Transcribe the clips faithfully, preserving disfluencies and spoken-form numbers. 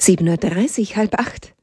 sieben Uhr dreißig, halb acht.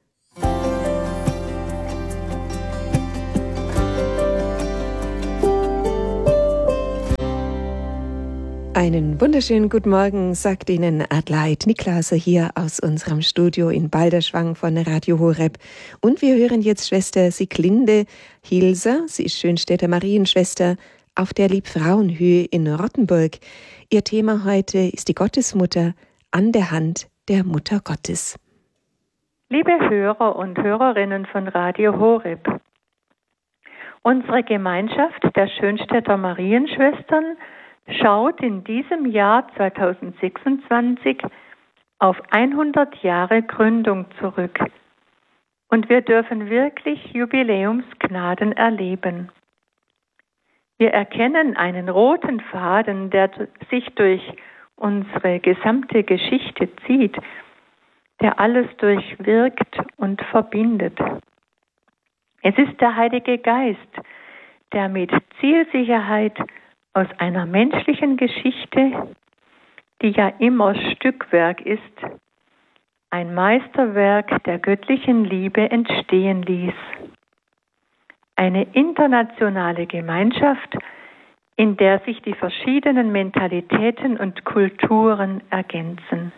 Einen wunderschönen guten Morgen, sagt Ihnen Adelaide Niklase hier aus unserem Studio in Balderschwang von Radio Horeb. Und wir hören jetzt Schwester Sieglinde Hilser, sie ist Schönstädter Marienschwester auf der Liebfrauenhöhe in Rottenburg. Ihr Thema heute ist die Gottesmutter an der Hand der Mutter Gottes. Liebe Hörer und Hörerinnen von Radio Horeb, unsere Gemeinschaft der Schönstädter Marienschwestern schaut in diesem Jahr zweitausendsechsundzwanzig auf hundert Jahre Gründung zurück. Und wir dürfen wirklich Jubiläumsgnaden erleben. Wir erkennen einen roten Faden, der sich durch unsere gesamte Geschichte zieht, der alles durchwirkt und verbindet. Es ist der Heilige Geist, der mit Zielsicherheit aus einer menschlichen Geschichte, die ja immer Stückwerk ist, ein Meisterwerk der göttlichen Liebe entstehen ließ. Eine internationale Gemeinschaft, in der sich die verschiedenen Mentalitäten und Kulturen ergänzen.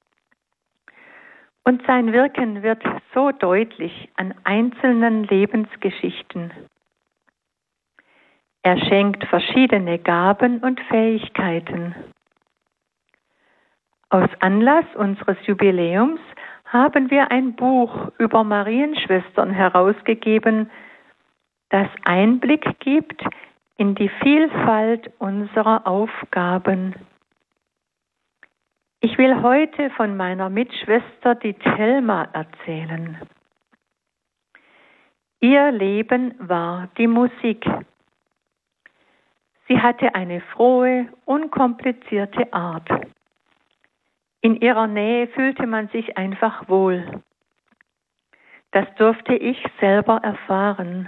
Und sein Wirken wird so deutlich an einzelnen Lebensgeschichten. Er schenkt verschiedene Gaben und Fähigkeiten. Aus Anlass unseres Jubiläums haben wir ein Buch über Marienschwestern herausgegeben, das Einblick gibt in die Vielfalt unserer Aufgaben. Ich will heute von meiner Mitschwester, die Thelma, erzählen. Ihr Leben war die Musik. Sie hatte eine frohe, unkomplizierte Art. In ihrer Nähe fühlte man sich einfach wohl. Das durfte ich selber erfahren.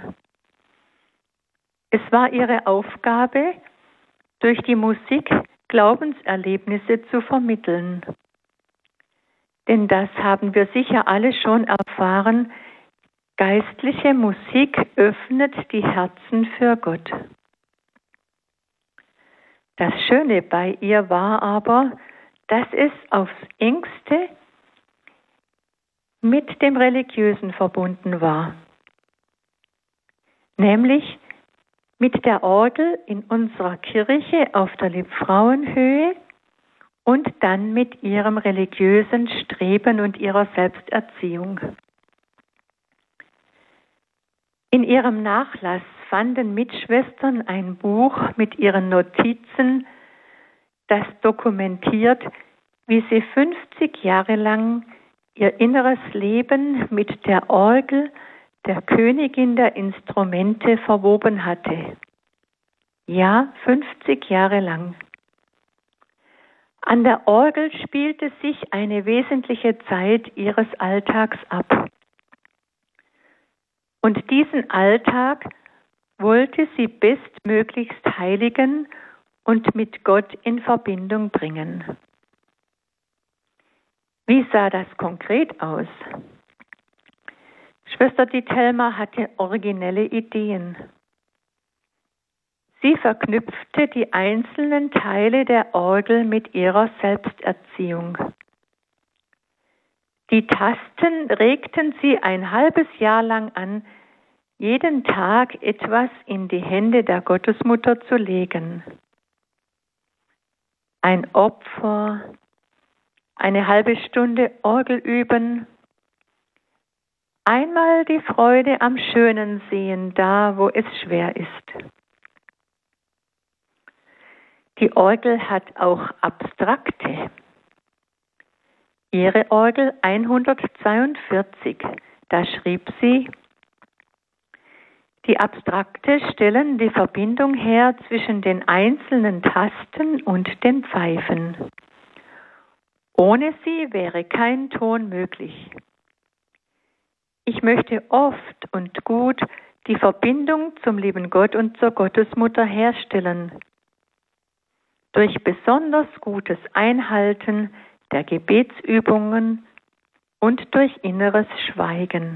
Es war ihre Aufgabe, durch die Musik Glaubenserlebnisse zu vermitteln. Denn das haben wir sicher alle schon erfahren, geistliche Musik öffnet die Herzen für Gott. Das Schöne bei ihr war aber, dass es aufs engste mit dem Religiösen verbunden war. Nämlich mit der Orgel in unserer Kirche auf der Liebfrauenhöhe und dann mit ihrem religiösen Streben und ihrer Selbsterziehung. In ihrem Nachlass fanden Mitschwestern ein Buch mit ihren Notizen, das dokumentiert, wie sie fünfzig Jahre lang ihr inneres Leben mit der Orgel der Königin der Instrumente verwoben hatte. Ja, fünfzig Jahre lang. An der Orgel spielte sich eine wesentliche Zeit ihres Alltags ab. Und diesen Alltag wollte sie bestmöglichst heiligen und mit Gott in Verbindung bringen. Wie sah das konkret aus? Schwester die Thelma hatte originelle Ideen. Sie verknüpfte die einzelnen Teile der Orgel mit ihrer Selbsterziehung. Die Tasten regten sie ein halbes Jahr lang an, jeden Tag etwas in die Hände der Gottesmutter zu legen. Ein Opfer, eine halbe Stunde Orgel üben, einmal die Freude am Schönen sehen, da wo es schwer ist. Die Orgel hat auch Abstrakte. Ihre Orgel hundertzweiundvierzig, da schrieb sie: Die Abstrakte stellen die Verbindung her zwischen den einzelnen Tasten und den Pfeifen. Ohne sie wäre kein Ton möglich. Ich möchte oft und gut die Verbindung zum lieben Gott und zur Gottesmutter herstellen. Durch besonders gutes Einhalten der Gebetsübungen und durch inneres Schweigen.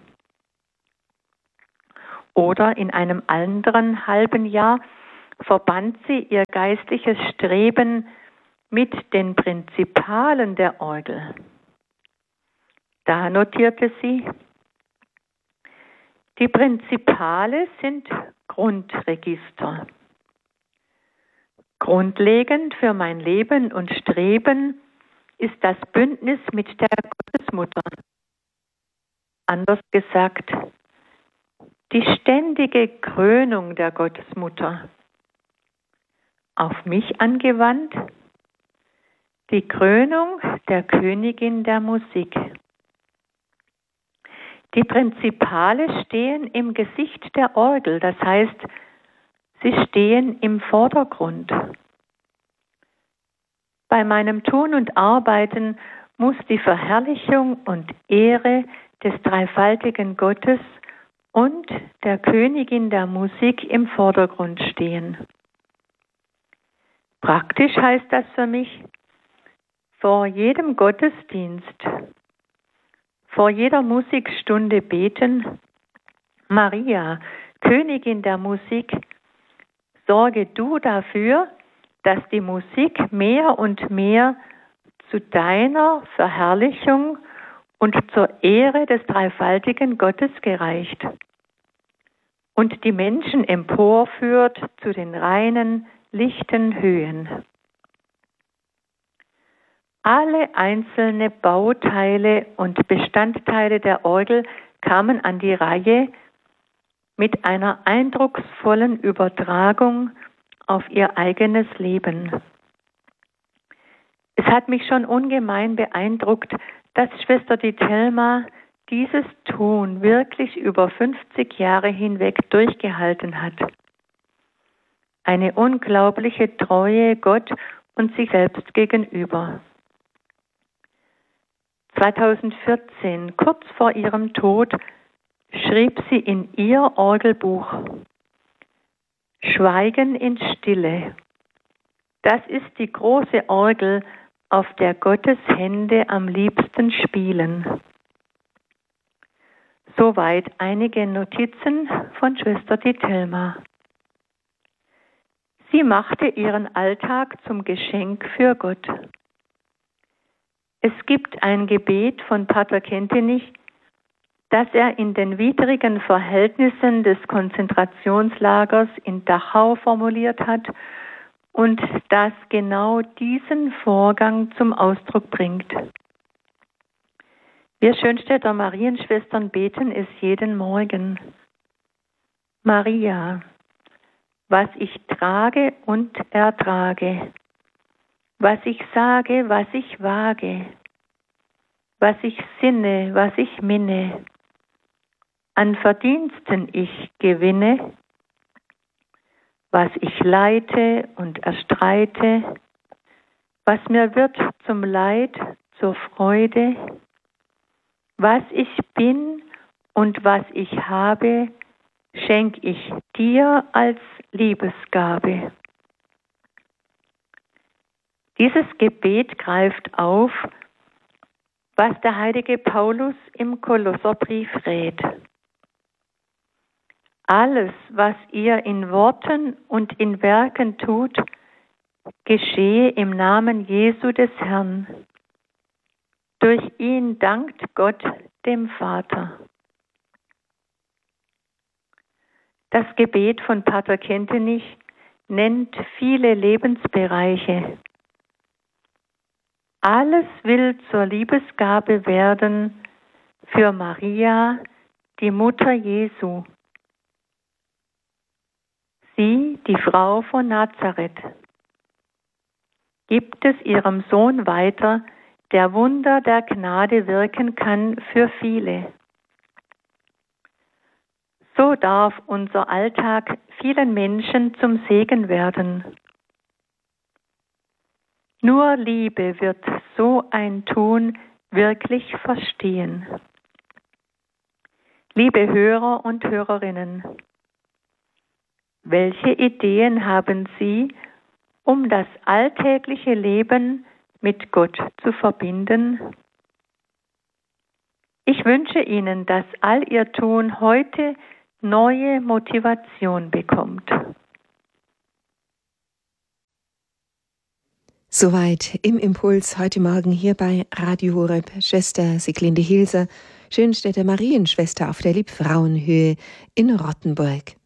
Oder in einem anderen halben Jahr verband sie ihr geistliches Streben mit den Prinzipalen der Orgel. Da notierte sie: Die Prinzipale sind Grundregister. Grundlegend für mein Leben und Streben ist das Bündnis mit der Gottesmutter. Anders gesagt, die ständige Krönung der Gottesmutter. Auf mich angewandt, die Krönung der Königin der Musik. Die Prinzipale stehen im Gesicht der Orgel, das heißt, sie stehen im Vordergrund. Bei meinem Tun und Arbeiten muss die Verherrlichung und Ehre des dreifaltigen Gottes und der Königin der Musik im Vordergrund stehen. Praktisch heißt das für mich, vor jedem Gottesdienst, vor jeder Musikstunde beten: Maria, Königin der Musik, sorge du dafür, dass die Musik mehr und mehr zu deiner Verherrlichung und zur Ehre des dreifaltigen Gottes gereicht und die Menschen emporführt zu den reinen, lichten Höhen. Alle einzelnen Bauteile und Bestandteile der Orgel kamen an die Reihe mit einer eindrucksvollen Übertragung auf ihr eigenes Leben. Es hat mich schon ungemein beeindruckt, dass Schwester Dithelma dieses Tun wirklich über fünfzig Jahre hinweg durchgehalten hat. Eine unglaubliche Treue Gott und sich selbst gegenüber. zweitausendvierzehn, kurz vor ihrem Tod, schrieb sie in ihr Orgelbuch: Schweigen in Stille. Das ist die große Orgel, auf der Gottes Hände am liebsten spielen. Soweit einige Notizen von Schwester Dithelma. Sie machte ihren Alltag zum Geschenk für Gott. Es gibt ein Gebet von Pater Kentenich, das er in den widrigen Verhältnissen des Konzentrationslagers in Dachau formuliert hat und das genau diesen Vorgang zum Ausdruck bringt. Wir Schönstädter Marienschwestern beten es jeden Morgen. Maria, was ich trage und ertrage, was ich sage, was ich wage, was ich sinne, was ich minne, an Verdiensten ich gewinne, was ich leite und erstreite, was mir wird zum Leid, zur Freude, was ich bin und was ich habe, schenk ich dir als Liebesgabe. Dieses Gebet greift auf, was der heilige Paulus im Kolosserbrief rät. Alles, was ihr in Worten und in Werken tut, geschehe im Namen Jesu des Herrn. Durch ihn dankt Gott dem Vater. Das Gebet von Pater Kentenich nennt viele Lebensbereiche. Alles will zur Liebesgabe werden für Maria, die Mutter Jesu. Sie, die Frau von Nazareth, gibt es ihrem Sohn weiter, der Wunder der Gnade wirken kann für viele. So darf unser Alltag vielen Menschen zum Segen werden. Nur Liebe wird so ein Tun wirklich verstehen. Liebe Hörer und Hörerinnen, welche Ideen haben Sie, um das alltägliche Leben mit Gott zu verbinden? Ich wünsche Ihnen, dass all Ihr Tun heute neue Motivation bekommt. Soweit im Impuls heute Morgen hier bei Radio Horeb. Schwester Sieglinde Hilser, Schönstädter Marienschwester auf der Liebfrauenhöhe in Rottenburg.